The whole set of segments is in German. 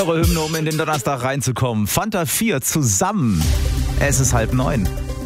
Eure Hymne, um in den Donnerstag reinzukommen. Fanta 4 zusammen. Es ist 8:30.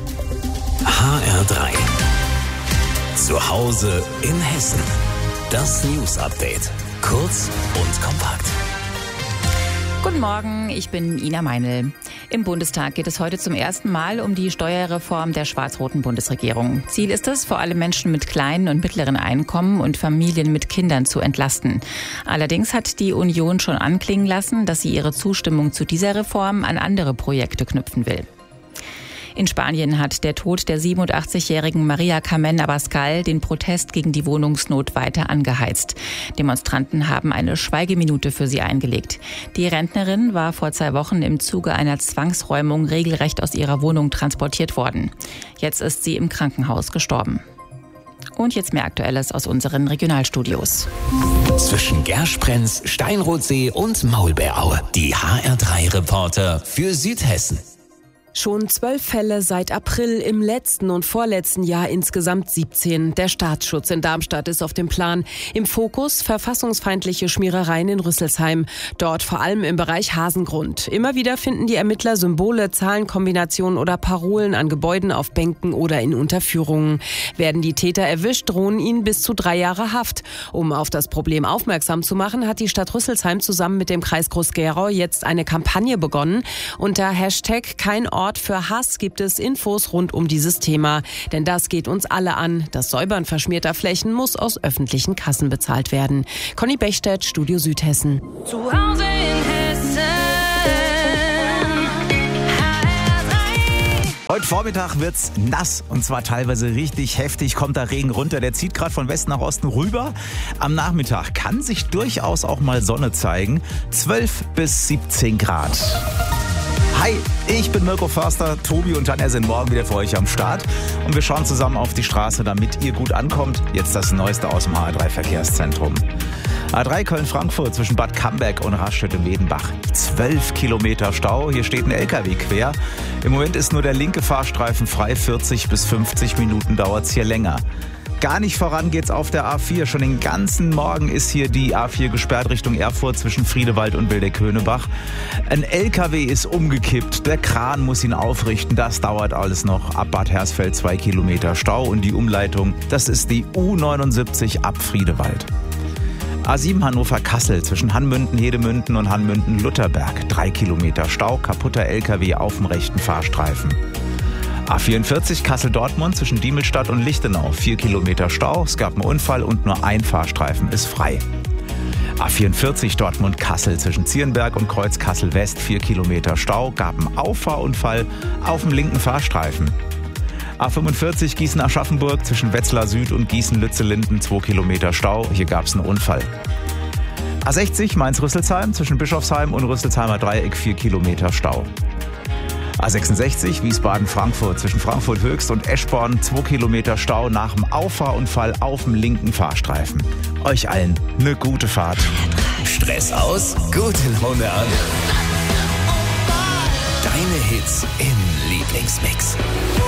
HR3. Zu Hause in Hessen. Das News-Update. Kurz und kompakt. Guten Morgen, ich bin Ina Meinl. Im Bundestag geht es heute zum ersten Mal um die Steuerreform der schwarz-roten Bundesregierung. Ziel ist es, vor allem Menschen mit kleinen und mittleren Einkommen und Familien mit Kindern zu entlasten. Allerdings hat die Union schon anklingen lassen, dass sie ihre Zustimmung zu dieser Reform an andere Projekte knüpfen will. In Spanien hat der Tod der 87-jährigen Maria Carmen Abascal den Protest gegen die Wohnungsnot weiter angeheizt. Demonstranten haben eine Schweigeminute für sie eingelegt. Die Rentnerin war vor 2 Wochen im Zuge einer Zwangsräumung regelrecht aus ihrer Wohnung transportiert worden. Jetzt ist sie im Krankenhaus gestorben. Und jetzt mehr Aktuelles aus unseren Regionalstudios. Zwischen Gersprenz, Steinrotsee und Maulbeeraue. Die HR3-Reporter für Südhessen. Schon 12 Fälle seit April, im letzten und vorletzten Jahr insgesamt 17. Der Staatsschutz in Darmstadt ist auf dem Plan. Im Fokus verfassungsfeindliche Schmierereien in Rüsselsheim. Dort vor allem im Bereich Hasengrund. Immer wieder finden die Ermittler Symbole, Zahlenkombinationen oder Parolen an Gebäuden, auf Bänken oder in Unterführungen. Werden die Täter erwischt, drohen ihnen bis zu 3 Jahre Haft. Um auf das Problem aufmerksam zu machen, hat die Stadt Rüsselsheim zusammen mit dem Kreis Groß-Gerau jetzt eine Kampagne begonnen. Unter Hashtag Kein Ort für Hass gibt es Infos rund um dieses Thema. Denn das geht uns alle an. Das Säubern verschmierter Flächen muss aus öffentlichen Kassen bezahlt werden. Conny Bechstedt, Studio Südhessen. Zu Hause in Hessen. Heute Vormittag wird's nass und zwar teilweise richtig heftig. Kommt da Regen runter, der zieht gerade von Westen nach Osten rüber. Am Nachmittag kann sich durchaus auch mal Sonne zeigen. 12 bis 17 Grad. Hi, ich bin Mirko Förster, Tobi und Tanja sind morgen wieder für euch am Start und wir schauen zusammen auf die Straße, damit ihr gut ankommt. Jetzt das Neueste aus dem HR3 Verkehrszentrum. A3 Köln-Frankfurt zwischen Bad Camberg und Raststätte-Wedenbach. 12 Kilometer Stau, hier steht ein LKW quer. Im Moment ist nur der linke Fahrstreifen frei, 40 bis 50 Minuten dauert's hier länger. Gar nicht voran geht's auf der A4. Schon den ganzen Morgen ist hier die A4 gesperrt Richtung Erfurt zwischen Friedewald und Wildeck-Höhnebach. Ein LKW ist umgekippt. Der Kran muss ihn aufrichten. Das dauert alles noch. Ab Bad Hersfeld 2 Kilometer Stau und die Umleitung, das ist die U79 ab Friedewald. A7 Hannover-Kassel zwischen Hanmünden-Hedemünden und Hanmünden-Lutherberg. 3 Kilometer Stau, kaputter LKW auf dem rechten Fahrstreifen. A44 Kassel-Dortmund zwischen Diemelstadt und Lichtenau. 4 Kilometer Stau, es gab einen Unfall und nur ein Fahrstreifen ist frei. A44 Dortmund-Kassel zwischen Zierenberg und Kreuz Kassel-West. 4 Kilometer Stau, gab einen Auffahrunfall auf dem linken Fahrstreifen. A45 Gießen-Aschaffenburg zwischen Wetzlar Süd und Gießen-Lützellinden. 2 Kilometer Stau, hier gab es einen Unfall. A60 Mainz-Rüsselsheim zwischen Bischofsheim und Rüsselsheimer Dreieck. 4 Kilometer Stau. A66 Wiesbaden-Frankfurt zwischen Frankfurt Höchst und Eschborn. 2 Kilometer Stau nach dem Auffahrunfall auf dem linken Fahrstreifen. Euch allen eine gute Fahrt. Stress aus, gute Laune an. Deine Hits im Lieblingsmix.